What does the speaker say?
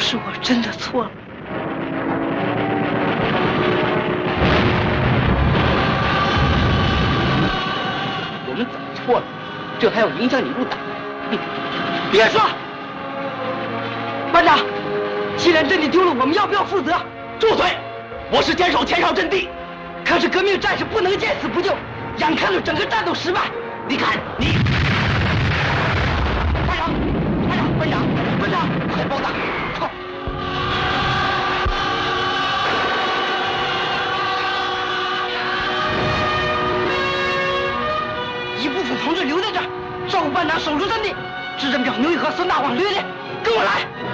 是我真的错了。 我们怎么错了？这还要影响你入党？别说！ 班长，既然阵地丢了，我们要不要负责？ 住嘴！我是坚守前哨阵地， 可是革命战士不能见死不救，眼看着整个战斗失败。 你看你， 排长，班长， 快包打！快！ 一部分同志留在这儿，照顾班长守住阵地。支阵表牛一和孙大旺留下，跟我来。